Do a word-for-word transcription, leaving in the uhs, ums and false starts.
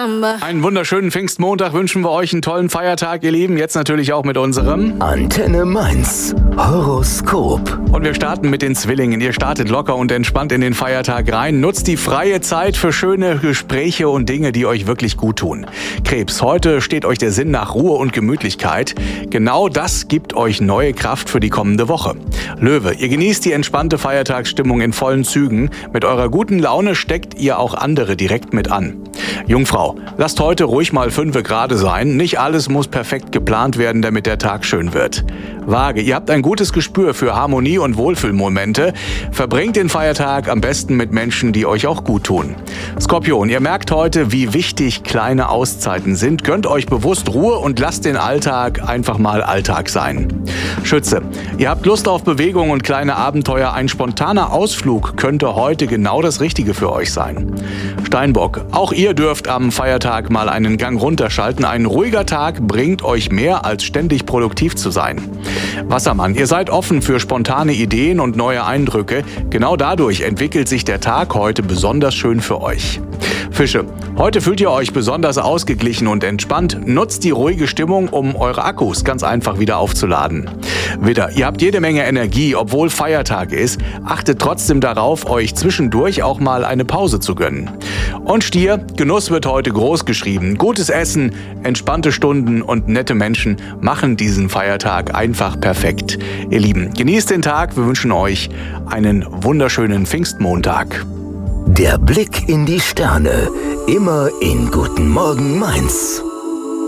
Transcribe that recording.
number. Einen wunderschönen Pfingstmontag wünschen wir euch, einen tollen Feiertag, ihr Lieben. Jetzt natürlich auch mit unserem Antenne Mainz Horoskop. Und wir starten mit den Zwillingen. Ihr startet locker und entspannt in den Feiertag rein. Nutzt die freie Zeit für schöne Gespräche und Dinge, die euch wirklich gut tun. Krebs, heute steht euch der Sinn nach Ruhe und Gemütlichkeit. Genau das gibt euch neue Kraft für die kommende Woche. Löwe, ihr genießt die entspannte Feiertagsstimmung in vollen Zügen. Mit eurer guten Laune steckt ihr auch andere direkt mit an. Jungfrau, lasst heute ruhig mal fünfe gerade sein. Nicht alles muss perfekt geplant werden, damit der Tag schön wird. Waage, ihr habt ein gutes Gespür für Harmonie und Wohlfühlmomente. Verbringt den Feiertag am besten mit Menschen, die euch auch gut tun. Skorpion, ihr merkt heute, wie wichtig kleine Auszeiten sind. Gönnt euch bewusst Ruhe und lasst den Alltag einfach mal Alltag sein. Schütze, ihr habt Lust auf Bewegung und kleine Abenteuer. Ein spontaner Ausflug könnte heute genau das Richtige für euch sein. Steinbock, auch ihr dürft am Feiertag mal einen Gang runterschalten. Ein ruhiger Tag bringt euch mehr, als ständig produktiv zu sein. Wassermann, ihr seid offen für spontane Ideen und neue Eindrücke. Genau dadurch entwickelt sich der Tag heute besonders schön für euch. Fische, heute fühlt ihr euch besonders ausgeglichen und entspannt. Nutzt die ruhige Stimmung, um eure Akkus ganz einfach wieder aufzuladen. Widder, ihr habt jede Menge Energie, obwohl Feiertag ist. Achtet trotzdem darauf, euch zwischendurch auch mal eine Pause zu gönnen. Und Stier, Genuss wird heute groß geschrieben. Gutes Essen, entspannte Stunden und nette Menschen machen diesen Feiertag einfach perfekt. Ihr Lieben, genießt den Tag. Wir wünschen euch einen wunderschönen Pfingstmontag. Der Blick in die Sterne. Immer in Guten Morgen Mainz.